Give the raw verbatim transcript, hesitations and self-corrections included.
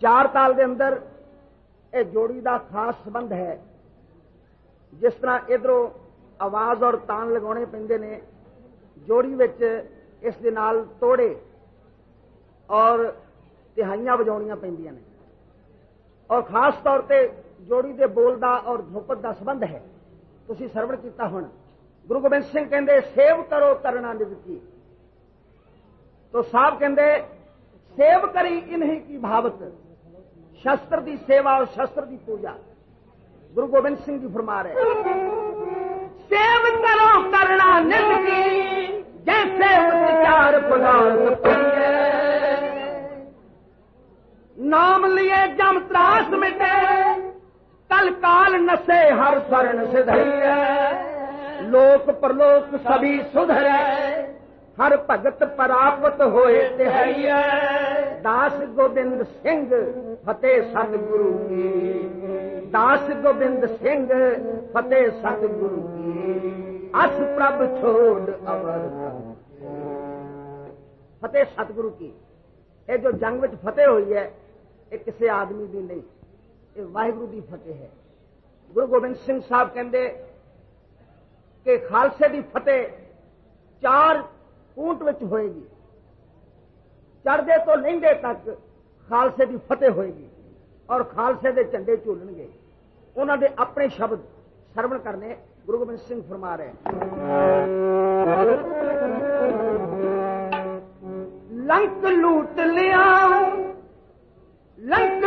चार ताल के अंदर यह जोड़ी का खास संबंध है। जिस तरह इधरों आवाज और तान लगाने पैंदे ने, जोड़ी विच इस दे नाल तोड़े और तिहाइयां वजाउणियां पैंदियां ने, और खास तौर पर जोड़ी के बोल का और धुपत का संबंध है। तुसीं सरवण कीता हुण, गुरु गोबिंद सिंह कहंदे सेव करो करना निज की, तो साहब कहंदे सेव करी इन्हीं की भावत, शस्त्र की सेवा और शस्त्र की पूजा। गुरु गोबिंद सिंह जी फरमा रहे सेव करो करना निज की, जैसे उच्चार पुराण नाम लिए जम त्रास मिटे, कल काल नसे हर शरण सिधैया, लोक परलोक सभी सुधरे, हर भगत परापत होए तिहैया, दास गोबिंद सिंह फतेह सतगुरु की, दास गोबिंद सिंह फतेह सतगुरु की, अस प्रभ छोड़ अवर फतेह सतगुरु की। ये जो जंग में फतेह हुई है, ये किसी आदमी की नहीं, ये वाहिगुरु की फतेह है। गुरु गोबिंद सिंह साहब कहते कि खालसे की फतेह चार कूट विच होएगी, चढ़दे तो लहिंदे तक खालसे की फतेह होएगी, और खालसे के झंडे झूलणगे। उन्हां दे अपने शब्द सरवण करने गुरु गोबिंद सिंह फरमा रहे लंक लूट लिया, लंक